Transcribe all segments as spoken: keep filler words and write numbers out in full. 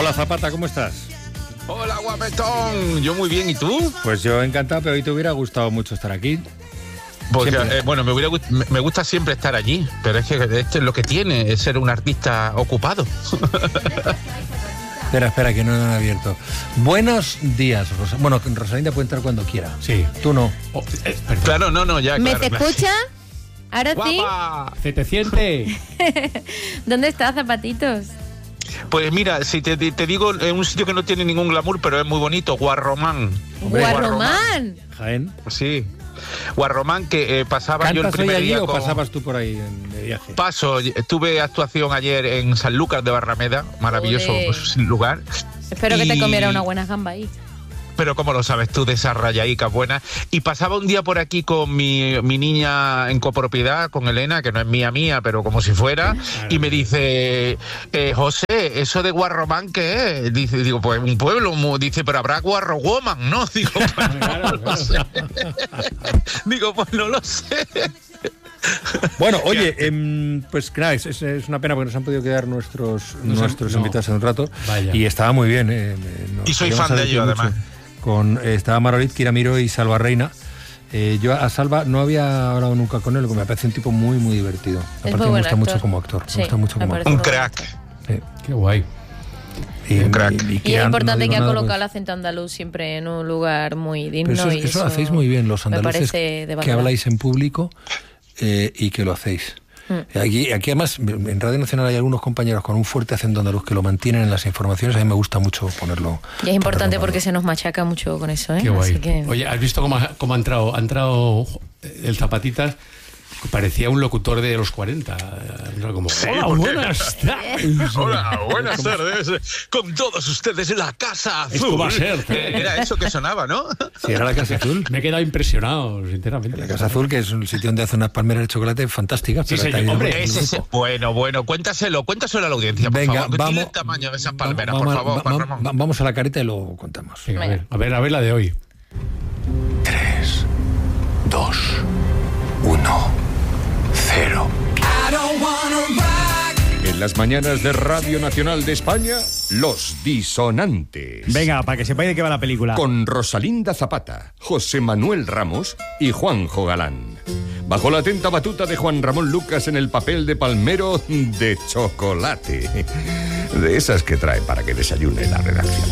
Hola Zapata, ¿cómo estás? Hola guapetón, yo muy bien, ¿y tú? Pues yo encantado, pero hoy te hubiera gustado mucho estar aquí. Porque, eh, bueno, me, hubiera, me, me gusta siempre estar allí, pero es que esto es lo que tiene, es ser un artista ocupado. Espera, espera, que no lo han abierto. Buenos días, Rosa. Bueno, Rosalinda puede entrar cuando quiera. Sí. Tú no. Oh, eh, claro, no, no, ya. ¿Me claro, te claro. escucha? ¿Ahora ¡Guapa! ¿Se te siente? sí? ¿Dónde está, Zapatitos? Pues mira, si te, te digo, en un sitio que no tiene ningún glamour, pero es muy bonito, Guarromán. Guarromán. Jaén. Sí. Guarromán, que eh, pasaba yo el ¿Cantas hoy primer allí día o con... pasabas tú por ahí en, de viaje? Paso, tuve actuación ayer en Sanlúcar de Barrameda, maravilloso Olé. lugar. Espero que Y- te comiera una buena gamba ahí. Pero cómo lo sabes tú de esas rayadicas buenas. Y pasaba un día por aquí con mi, mi niña en copropiedad, con Elena, que no es mía mía, pero como si fuera, y me dice, eh, José, ¿eso de Guarromán qué es? Dice, digo, pues un pueblo. mu- Dice, pero habrá Guarrowoman, ¿no? Digo, pues no lo sé. Digo, pues no lo sé. Bueno, oye, eh, pues claro, es, es- es una pena porque nos han podido quedar nuestros, nuestros no. invitados en un rato. Vaya. Y estaba muy bien. Eh, nos Y soy podíamos fan de divertir ello, mucho. además. Con, eh, estaba Marolit, Kiramiro y Salva Reina. Eh, yo a Salva no había hablado nunca con él, porque me parece un tipo muy, muy divertido. Aparte muy me buen gusta mucho actor. como actor. Sí, me gusta mucho me como parece actor. Un muy crack. Sí. Qué guay. Y, Un crack. y- y Y que es no importante digo que ha nada, colocado el pues- acento andaluz siempre en un lugar muy digno. Pero eso, y eso lo hacéis muy bien, los me andaluces parece de que valorar. habláis en público eh, y que lo hacéis. Mm. Aquí, aquí además, en Radio Nacional hay algunos compañeros con un fuerte acento andaluz que lo mantienen en las informaciones. A mí me gusta mucho ponerlo. Y es importante ponerlo porque en se nos machaca mucho con eso, ¿eh? Qué guay. Así que... Oye, ¿has visto cómo ha, cómo ha entrado? Ha entrado el Zapatitas, parecía un locutor de los cuarenta. Era como, hola, ¿por qué? buenas tardes. Hola, buenas tardes. Con todos ustedes en la Casa Azul. Esto va a ser. Eh, Era eso que sonaba, ¿no? Sí, era la Casa Azul. Me he quedado impresionado, sinceramente. La Casa Azul, que es un sitio donde hace unas palmeras de chocolate fantásticas. Sí, pero señor. está ahí de- Hombre, de Ese, grupo. ese- bueno, bueno, cuéntaselo, cuéntaselo a la audiencia, por Venga, favor. vamos. Dile el tamaño de esas palmeras, vamos, por favor, va- Juan va- Ramón. va- vamos a la careta y lo contamos. Venga, a ver, a ver, a ver la de hoy. Tres, dos, uno, cero. En las mañanas de Radio Nacional de España, Los Disonantes. Venga, para que sepáis de qué va la película. Con Rosalinda Zapata, José Manuel Ramos y Juanjo Galán. Bajo la atenta batuta de Juan Ramón Lucas en el papel de palmero de chocolate. De esas que trae para que desayune la redacción.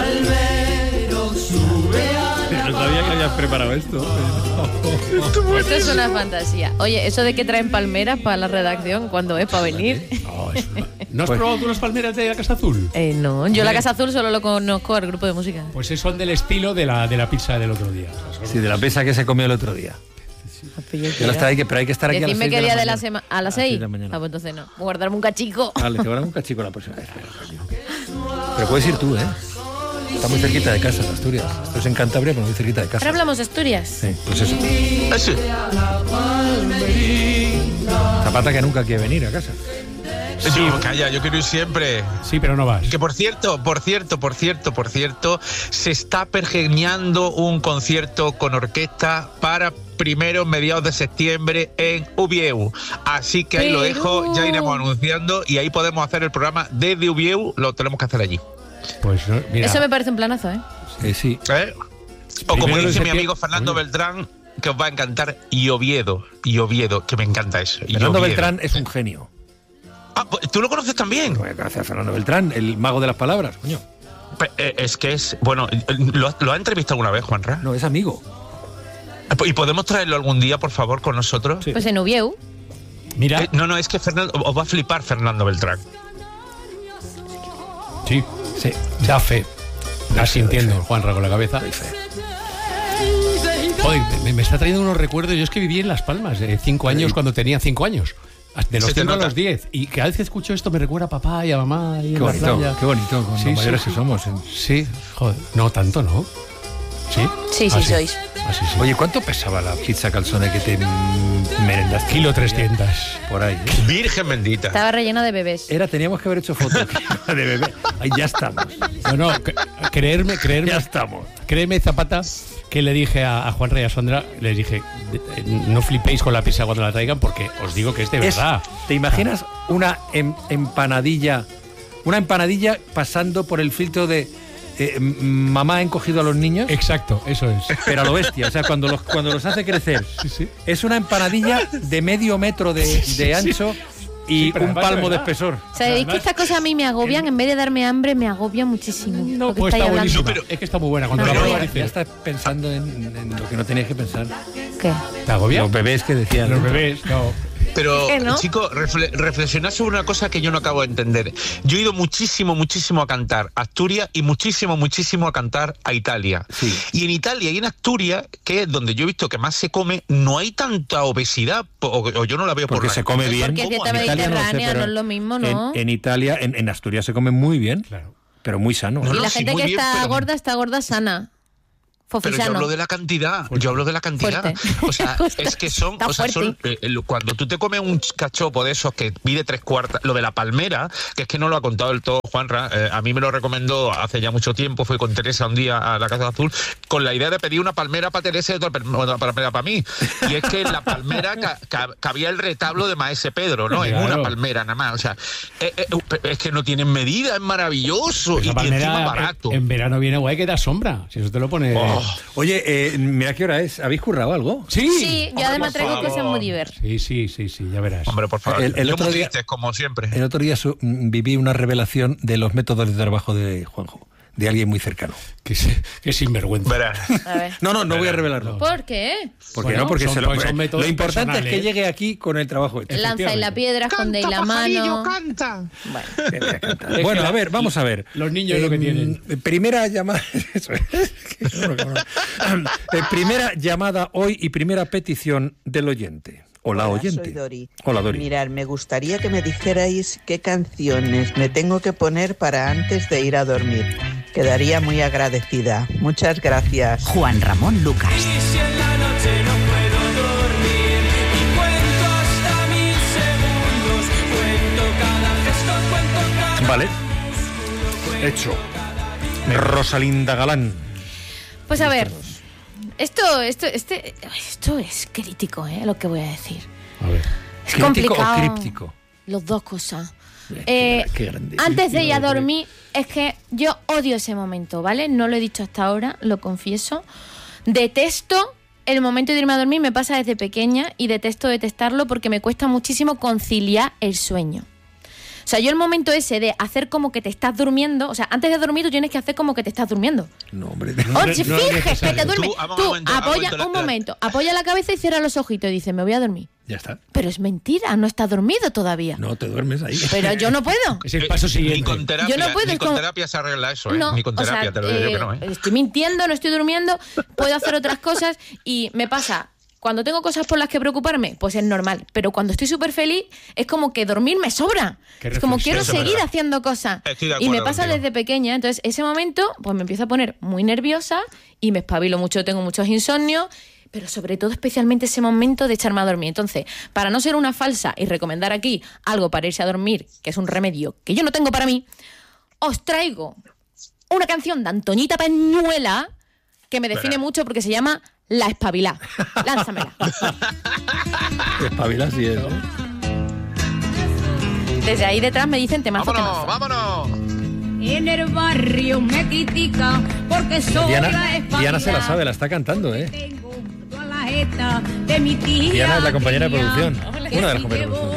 No sabía que habías preparado esto. Esto es una fantasía. Oye, eso de que traen palmeras para la redacción, ¿cuándo es para venir? No, es una- ¿No has Pues- probado tú las palmeras de la Casa Azul? Eh, no, yo la Casa Azul solo lo conozco al grupo de música. Pues son del estilo de la, de la pizza del otro día. Sí, de la pizza que se comió el otro día. Yo la estaré ahí, que- pero hay que estar aquí a las Decidme seis qué de la día de la mañana. semana. ¿A las A las seis seis? de la mañana. Ah, pues entonces no. Voy a guardarme un cachico. Vale, te guardamos un cachico la próxima vez. Pero puedes ir tú, ¿eh? Está muy cerquita de casa, en Asturias. Esto es en Cantabria, pero muy cerquita de casa. Ahora hablamos de Asturias. Sí, pues eso. Ese. Zapata que nunca quiere venir a casa. Sí, calla, yo quiero ir siempre. Sí, pero no vas. Que por cierto, por cierto, por cierto, por cierto, se está pergeñando un concierto con orquesta para primeros mediados de septiembre en Ubieu. Así que ahí lo Perú. dejo, ya iremos anunciando y ahí podemos hacer el programa desde Ubieu, lo tenemos que hacer allí. Pues no, mira. Eso me parece un planazo, ¿eh? Eh, sí. ¿Eh? O como Primero de dice mi septiembre- amigo Fernando Oye. Beltrán, que os va a encantar, y Oviedo, y Oviedo, que me encanta eso. y Fernando Oviedo. Beltrán es un genio. Ah, pues, ¿tú lo conoces también? Bueno, gracias a Fernando Beltrán, el mago de las palabras, coño. Pe- eh, Es que es, bueno, ¿lo, lo ha entrevistado alguna vez, Juanra? No, es amigo. ¿Y podemos traerlo algún día, por favor, con nosotros? Sí. Pues en Ubieu. Mira, Eh, no, no, es que Fernando, os va a flipar Fernando Beltrán. sí, Sí. da fe. Da Vas fe, sintiendo, da fe. Juanra, con la cabeza. Doy fe. Joder, me, me está trayendo unos recuerdos. Yo es que viví en Las Palmas, de cinco años, cuando tenía cinco años. De los Se te cinco a nota. los diez. Y cada vez que escucho esto me recuerda a papá y a mamá. Y en Qué la bonito, playa. qué bonito, con Sí, los sí, mayores sí. que somos. ¿eh? Sí, joder. No, tanto no. ¿Sí? Sí, sí, Ah, sois. Ah, sí, sí. Oye, ¿cuánto pesaba la pizza calzone que te mm, merendaste? Kilo trescientos. Por ahí. ¿eh? Virgen bendita. Estaba rellena de bebés. Era, teníamos que haber hecho fotos de bebé. Ahí ya estamos. No, no, cre- creerme, creerme. Ya estamos. Créeme, Zapata, que le dije a, a Juanra y a Sondra, les dije, eh, no flipéis con la pizza cuando la traigan porque os digo que es de Es- verdad. ¿Te imaginas una em- empanadilla una empanadilla pasando por el filtro de eh, mamá ha encogido a los niños. Exacto, eso es. Pero a lo bestia, o sea, cuando los, cuando los hace crecer. Sí, sí. Es una empanadilla de medio metro de, de ancho y Sí, pero un además de palmo de verdad. espesor. ¿Sabéis que estas cosas a mí me agobian? En vez de darme hambre, me agobia muchísimo. No, lo que pues estáis está hablando. buenísima. pero- es que está muy buena. Cuando No, la no, pruebas Ya dices, estás pensando en, en lo que no tenías que pensar. ¿Qué? ¿te agobia? Los bebés que decían. Los bebés, no. Pero, ¿Qué, no? chicos, refle- reflexionad sobre una cosa que yo no acabo de entender. Yo he ido muchísimo, muchísimo a cantar a Asturias y muchísimo, muchísimo a cantar a Italia. Sí. Y en Italia y en Asturias, que es donde yo he visto que más se come, no hay tanta obesidad, o, o yo no la veo por Porque la se come bien. Porque es ¿Cómo? dieta En Italia no sé, mediterránea, pero no es lo mismo, ¿no? En, en Italia, en, en Asturias se come muy bien, Claro. pero muy sano. No, Y no, la sí, gente muy que bien, está pero- gorda, está gorda sana. Pero yo Fofisano. hablo de la cantidad, yo hablo de la cantidad. Fuerte. O sea, es que son, Está o sea, son fuerte. eh, el- cuando tú te comes un cachopo de esos que mide tres cuartas, lo de la palmera, que es que no lo ha contado del todo Juanra, eh, a mí me lo recomendó hace ya mucho tiempo, fui con Teresa un día a la Casa Azul, con la idea de pedir una palmera para Teresa y otra per- una palmera para mí. Y es que en la palmera ca- ca- cabía el retablo de Maese Pedro, ¿no? En Claro. una palmera nada más. O sea, eh, eh, es que no tienen medida, es maravilloso. Esa y, y palmera, encima barato. En, en verano viene guay que da sombra. Si eso te lo pone. Oh. Oye, eh, mira qué hora es. ¿Habéis currado algo? Sí. Sí, yo Hombre, además por traigo favor. cosas muy diversas. Sí, sí, sí, sí, ya verás. Hombre, por favor. El- el Yo otro muy día- tristes, como siempre. El otro día su- mm, viví una revelación de los métodos de trabajo de Juanjo, de alguien muy cercano. Que, se- que sinvergüenza. Verás. A ver. No, no, no voy a revelarlo. ¿Por qué? ¿Por qué Bueno, no? Porque son- se lo, pues son métodos lo importante es que personales. llegue aquí con el trabajo hecho. Lanza y la piedra, escondéis la mano. canta. Bueno. Es Bueno, que a ver, vamos a ver. los niños es lo que tienen. Primera llamada. Eso es. Qué cabrón, cabrón. Eh, primera llamada hoy y primera petición del oyente. Hola, Hola, oyente. soy Dori. Hola, Dori. Mirad, me gustaría que me dijerais qué canciones me tengo que poner para antes de ir a dormir. Quedaría muy agradecida. Muchas gracias. Juan Ramón Lucas. Si en la noche no puedo dormir y cuento hasta mil segundos, cuento cada gesto, cuento cada Vale. Hecho. Rosalinda Galán. Pues a ver, esto, esto, este, esto es crítico, ¿eh? Lo que voy a decir. A ver. Es ¿Crítico complicado. o críptico? Los dos cosas. Qué Eh, gra- qué grande. antes de ir a Qué grande. dormir, es que yo odio ese momento, ¿vale? No lo he dicho hasta ahora, lo confieso. Detesto el momento de irme a dormir, me pasa desde pequeña y detesto detestarlo porque me cuesta muchísimo conciliar el sueño. O sea, yo el momento ese de hacer como que te estás durmiendo, o sea, antes de dormir tú tienes que hacer como que te estás durmiendo. No, hombre. No, Oye, no es fijes, que necesario. te duermes. Tú, vamos, Tú, un momento, apoya, un momento, la- un la- momento, apoya la cabeza y cierra los ojitos y dices, me voy a dormir. Ya está. Pero es mentira, no estás dormido todavía. No, te duermes ahí. Pero yo no puedo. Es el paso Ni siguiente. con terapia, Yo no puedo, ni es con como- terapia se arregla eso, ¿eh? No, Ni con o sea, terapia, te lo digo yo eh, que no, ¿eh? estoy mintiendo, no estoy durmiendo, puedo hacer otras cosas y me pasa. Cuando tengo cosas por las que preocuparme, pues es normal. Pero cuando estoy súper feliz, es como que dormir me sobra. Qué Es como reflexión. quiero Eso es seguir verdad. haciendo cosas. Estoy de Y me acuerdo pasa contigo. desde pequeña. Entonces, ese momento, pues me empiezo a poner muy nerviosa y me espabilo mucho, tengo muchos insomnios. Pero sobre todo, especialmente ese momento de echarme a dormir. Entonces, para no ser una falsa y recomendar aquí algo para irse a dormir, que es un remedio que yo no tengo para mí, os traigo una canción de Antoñita Peñuela que me define Verá. mucho porque se llama La Espabilá. Lánzamela. Espabilas y eso. Desde ahí detrás me dicen temazo, ¡Vámonos, temazo. vámonos! En el barrio me critican porque soy la Diana, espabilada. Diana se la sabe, la está cantando, ¿eh? Tengo toda la jeta de mi tía. Diana es la compañera de tenía producción. que Una de las si compañeras de llevo producción.